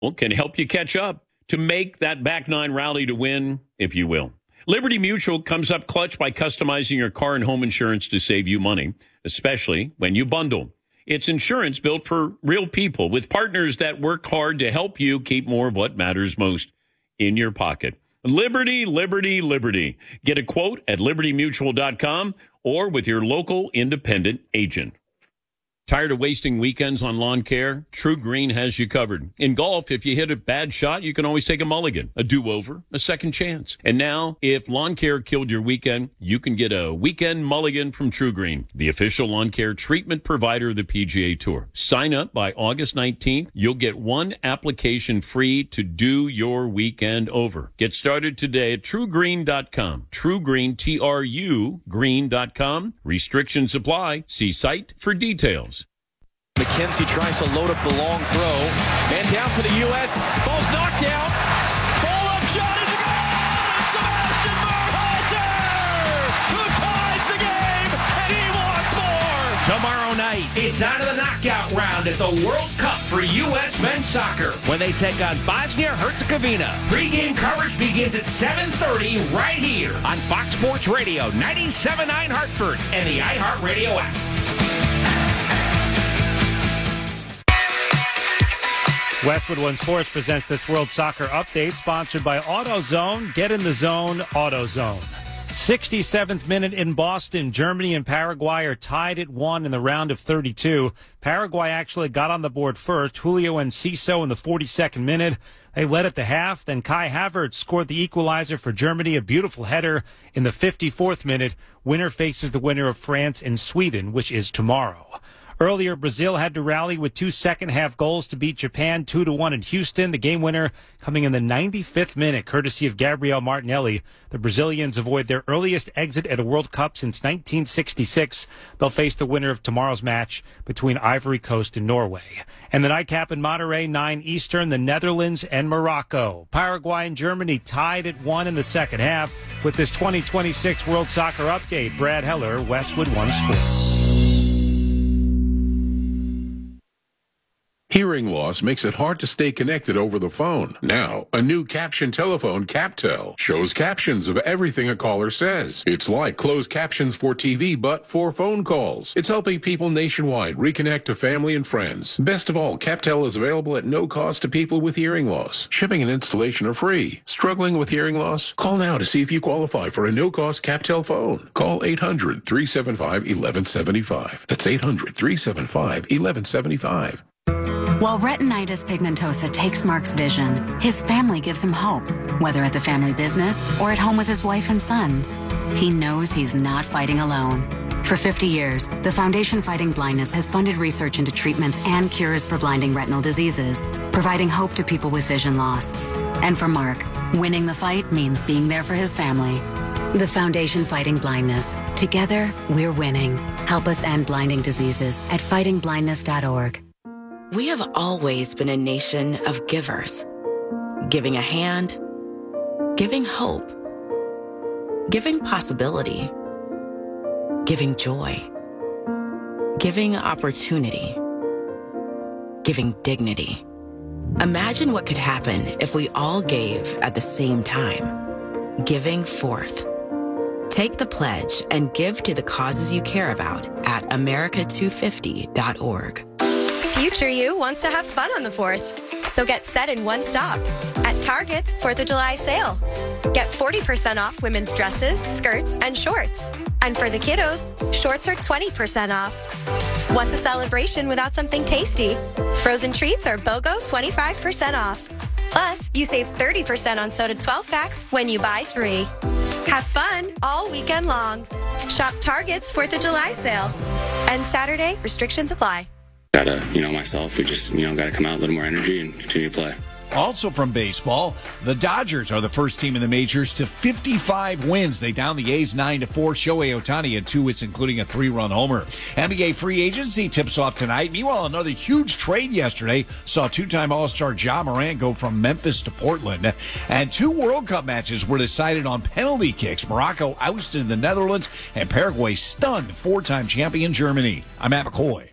can help you catch up to make that back nine rally to win, if you will. Liberty Mutual comes up clutch by customizing your car and home insurance to save you money, especially when you bundle. It's insurance built for real people with partners that work hard to help you keep more of what matters most in your pocket. Liberty, liberty, liberty. Get a quote at libertymutual.com or with your local independent agent. Tired of wasting weekends on lawn care? True Green has you covered. In golf, if you hit a bad shot, you can always take a mulligan, a do-over, a second chance. And now, if lawn care killed your weekend, you can get a weekend mulligan from True Green, the official lawn care treatment provider of the PGA Tour. Sign up by August 19th. You'll get one application free to do your weekend over. Get started today at TrueGreen.com. True Green, T-R-U, green.com. Restrictions apply. See site for details. McKenzie tries to load up the long throw. Man down for the U.S. Ball's knocked down. Follow-up shot is a goal! It's Sebastian Berhalter, who ties the game, and he wants more! Tomorrow night, it's out of the knockout round at the World Cup for U.S. men's soccer when they take on Bosnia-Herzegovina. Pre-game coverage begins at 7:30 right here on Fox Sports Radio, 97.9 Hartford, and the iHeartRadio app. Westwood One Sports presents this World Soccer Update, sponsored by AutoZone. Get in the zone, AutoZone. 67th minute in Boston. Germany and Paraguay are tied at 1 in the round of 32. Paraguay actually got on the board first. Julio Enciso in the 42nd minute. They led at the half. Then Kai Havertz scored the equalizer for Germany, a beautiful header in the 54th minute. Winner faces the winner of France and Sweden, which is tomorrow. Earlier, Brazil had to rally with 2 second-half goals to beat Japan 2-1 in Houston. The game winner coming in the 95th minute, courtesy of Gabriel Martinelli. The Brazilians avoid their earliest exit at a World Cup since 1966. They'll face the winner of tomorrow's match between Ivory Coast and Norway. And the nightcap in Monterrey, 9 Eastern, the Netherlands and Morocco. Paraguay and Germany tied at 1 in the second half. With this 2026 World Soccer Update, Brad Heller, Westwood One Sports. Hearing loss makes it hard to stay connected over the phone. Now, a new caption telephone, CapTel, shows captions of everything a caller says. It's like closed captions for TV, but for phone calls. It's helping people nationwide reconnect to family and friends. Best of all, CapTel is available at no cost to people with hearing loss. Shipping and installation are free. Struggling with hearing loss? Call now to see if you qualify for a no-cost CapTel phone. Call 800-375-1175. That's 800-375-1175. While retinitis pigmentosa takes Mark's vision, his family gives him hope, whether at the family business or at home with his wife and sons. He knows he's not fighting alone. For 50 years, the Foundation Fighting Blindness has funded research into treatments and cures for blinding retinal diseases, providing hope to people with vision loss. And for Mark, winning the fight means being there for his family. The Foundation Fighting Blindness. Together, we're winning. Help us end blinding diseases at fightingblindness.org. We have always been a nation of givers. Giving a hand, giving hope, giving possibility, giving joy, giving opportunity, giving dignity. Imagine what could happen if we all gave at the same time. Giving forth. Take the pledge and give to the causes you care about at America250.org. Future you wants to have fun on the 4th, so get set in one stop at Target's 4th of July sale. Get 40% off women's dresses, skirts, and shorts. And for the kiddos, shorts are 20% off. What's a celebration without something tasty? Frozen treats are BOGO 25% off. Plus, you save 30% on soda 12-packs when you buy 3. Have fun all weekend long. Shop Target's 4th of July sale. And Saturday, restrictions apply. Gotta, myself, we just, gotta come out a little more energy and continue to play. Also from baseball, the Dodgers are the first team in the majors to 55 wins. They downed the A's 9-4. Shohei Ohtani had 2 hits, including a 3-run homer. NBA free agency tips off tonight. Meanwhile, another huge trade yesterday saw 2-time All-Star Ja Morant go from Memphis to Portland. And 2 World Cup matches were decided on penalty kicks. Morocco ousted the Netherlands, and Paraguay stunned 4-time champion Germany. I'm Matt McCoy.